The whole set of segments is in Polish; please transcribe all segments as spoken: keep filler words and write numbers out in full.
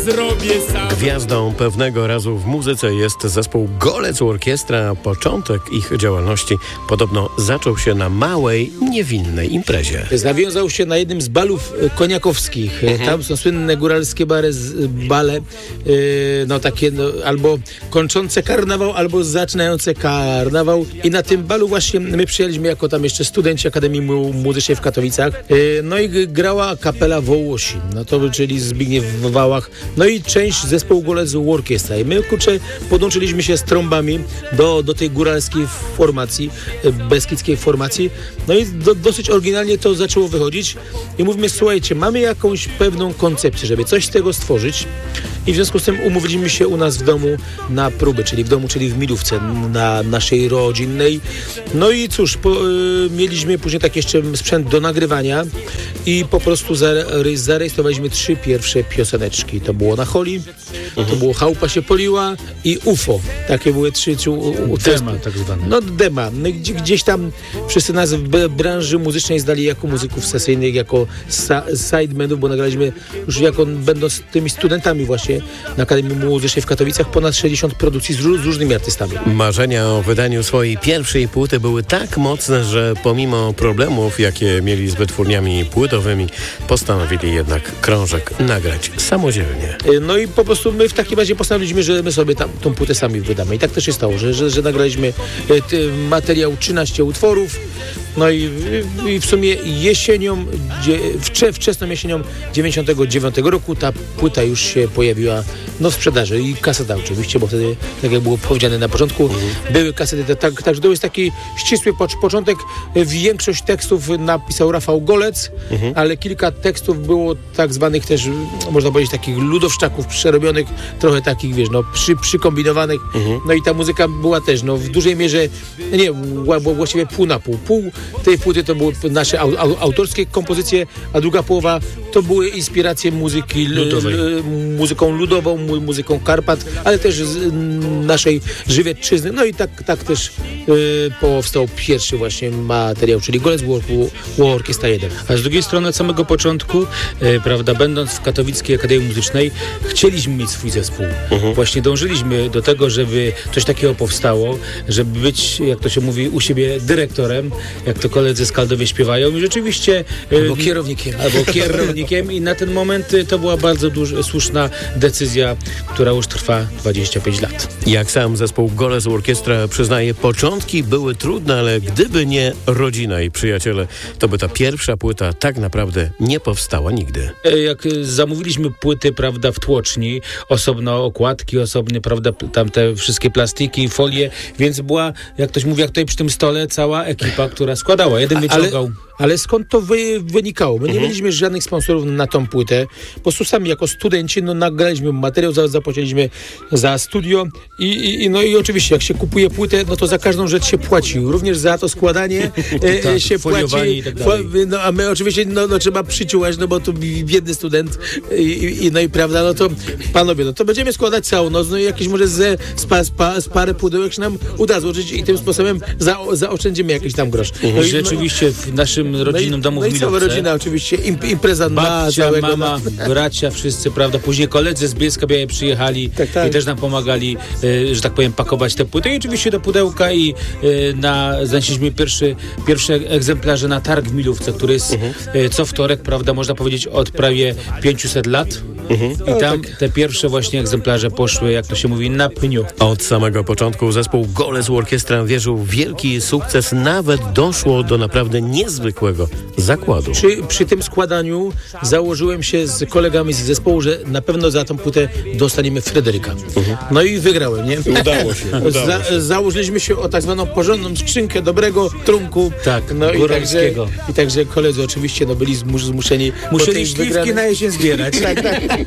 zrobię sam. Gwiazdą pewnego razu w muzyce jest zespół Golec Orkiestra. Początek ich działalności podobno zaczął się na małej, niewinnej imprezie. Zawiązał się na jednym z balów koniakowskich. Mhm. Tam są słynne góralskie bary, bale, yy, no takie no, albo kończące karnawał, albo zaczynające karnawał. I na tym balu właśnie my przyjęliśmy jako tam jeszcze studenci Akademii Muzycznej w Katowicach. Yy, no i grała kapela Wołosi, no to czyli Zbigniew Wałach, no i część zespołu Golec Orkiestra. I my, kurczę, podłączyliśmy się z trąbami do, do tej góralskiej formacji, beskidzkiej formacji. No i do, dosyć oryginalnie to zaczęło wychodzić. I mówimy, słuchajcie, mamy jakąś pewną koncepcję, żeby coś z tego stworzyć. I w związku z tym umówiliśmy się u nas w domu na próby, czyli w domu, czyli w Milówce, na naszej rodzinnej. No i cóż, po, y, mieliśmy później tak jeszcze sprzęt do nagrywania i po prostu zare, zarejestrowaliśmy trzy pierwsze pioseneczki. To było Na Holi, mhm. to było Chałupa się poliła i U F O. Takie były trzy... trzy u, u, dema tak zwane. No dema. No, gdzie, gdzieś tam wszyscy nas w branży muzycznej zdali jako muzyków sesyjnych, jako sa, sidemenów, bo nagraliśmy już jako będąc tymi studentami właśnie na Akademii Muzycznej w Katowicach ponad sześćdziesiąt produkcji z, z różnymi artystami. Marzenia o wydaniu swojej pierwszej płyty były tak mocne, że pomimo problemów, jakie mieli z wytwórniami płytowymi, postanowili jednak krążek nagrać samodzielnie. No i po prostu my w takim razie postanowiliśmy, że my sobie tam tą płytę sami wydamy. I tak też się stało, że, że, że nagraliśmy ty, materiał trzynaście utworów. No i, i w sumie jesienią, wcze, wczesną jesienią dziewięćdziesiątego dziewiątego roku ta płyta już się pojawiła no, w sprzedaży i kaseta oczywiście, bo wtedy, tak jak było powiedziane na początku, mhm. były kasety. Tak, także to jest taki ścisły początek. Większość tekstów napisał Rafał Golec, mhm. ale kilka tekstów było tak zwanych też, można powiedzieć, takich ludowszczaków przerobionych, trochę takich, wiesz, no, przy, przykombinowanych. Mhm. No i ta muzyka była też, no, w dużej mierze, nie, właściwie pół na pół. Pół tej płyty to były nasze au, au, autorskie kompozycje, a druga połowa to były inspiracje muzyki ludowej. L, muzyką ludową, mu, muzyką Karpat, ale też z m, naszej Żywiecczyzny. No i tak, tak też y, powstał pierwszy właśnie materiał, czyli Golec Orkiestra jeden. A z drugiej strony od samego początku, y, prawda, będąc w Katowickiej Akademii Muzycznej, chcieliśmy mieć swój zespół. Uh-huh. Właśnie dążyliśmy do tego, żeby coś takiego powstało, żeby być, jak to się mówi, u siebie dyrektorem, jak to koledzy z Kaldowie śpiewają i rzeczywiście... Albo yy, kierownikiem. Albo kierownikiem i na ten moment y, to była bardzo duż, słuszna decyzja, która już trwa dwadzieścia pięć lat. Jak sam zespół Golec Orkiestra przyznaje, początki były trudne, ale gdyby nie rodzina i przyjaciele, to by ta pierwsza płyta tak naprawdę nie powstała nigdy. Jak zamówiliśmy płyty, prawda, w tłoczni, osobno okładki, osobne, prawda, tam te wszystkie plastiki, folie, więc była, jak ktoś mówi, jak tutaj przy tym stole, cała ekipa, która składała. Jeden wyciągał... Ale, ale skąd to wy, wynikało? My nie mhm. mieliśmy żadnych sponsorów na tą płytę. Po prostu sami jako studenci no, nagraliśmy materiał, zapłaciliśmy za studio i, i, i, no i oczywiście jak się kupuje płytę, no to za każdą rzecz się płaci. Również za to składanie e, tak, się płaci. I tak dalej. No, a my oczywiście no, no, trzeba przyciułać, no bo tu biedny student i, i, no i prawda, no to panowie, no to będziemy składać całą noc, no i jakieś może ze, spa, spa, z parę pudełek się nam uda złożyć i tym sposobem za, zaoszczędzimy jakiś tam grosz. Mhm. No i rzeczywiście w naszym rodzinnym no i, domu no w Milówce. No i cała rodzina oczywiście, im, impreza babcia, na całego... mama, bracia, wszyscy, prawda, później koledzy z Bielska Białej przyjechali tak, tak. i też nam pomagali, e, że tak powiem, pakować te płyty i oczywiście do pudełka i e, na, znaleźliśmy pierwszy, pierwsze egzemplarze na targ w Milówce, który jest mhm. e, co wtorek, prawda, można powiedzieć od prawie pięciuset lat. Mhm. I tam tak. te pierwsze właśnie egzemplarze poszły, jak to się mówi, na pniu. Od samego początku zespół Golec Orkiestra wierzył w wielki sukces, nawet doszło do naprawdę niezwykłego zakładu. Przy, przy tym składaniu założyłem się z kolegami z zespołu, że na pewno za tą płytę dostaniemy Fryderyka. Mhm. No i wygrałem, nie? Udało się. Udało za, się. Założyliśmy się o tak zwaną porządną skrzynkę dobrego trunku. Tak, no i także, i także koledzy oczywiście no, byli zmus, zmuszeni. Musieli śliwki wygrany... na jesień zbierać. tak, tak.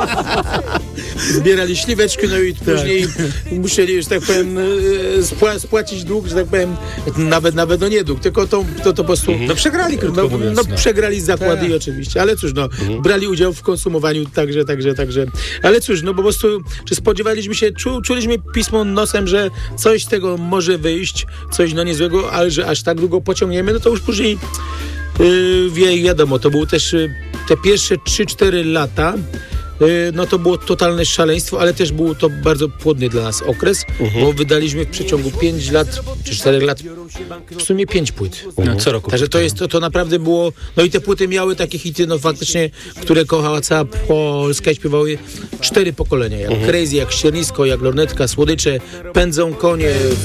Zbierali śliweczki, no i tak. później musieli, że tak powiem, spła- spłacić dług, że tak powiem, nawet nawet no nie dług, tylko to, to, to po prostu... No przegrali, krótko no, mówiąc. No, no przegrali zakłady tak. oczywiście, ale cóż, no, mhm. brali udział w konsumowaniu, także, także, także, ale cóż, no po prostu, czy spodziewaliśmy się, czu, czuliśmy pismo nosem, że coś z tego może wyjść, coś no niezłego, ale że aż tak długo pociągniemy, no to już później yy, wie, wiadomo, to było też yy, te pierwsze trzy cztery lata no to było totalne szaleństwo, ale też był to bardzo płodny dla nas okres, mhm. bo wydaliśmy w przeciągu pięć lat, czy czterech lat, w sumie pięć płyt. No, co roku. Także to jest, to, to naprawdę było, no i te płyty miały takie hity, no faktycznie, które kochała cała Polska i śpiewały cztery pokolenia, jak mhm. Crazy, jak Ściernisko, jak Lornetka, Słodycze, Pędzą konie,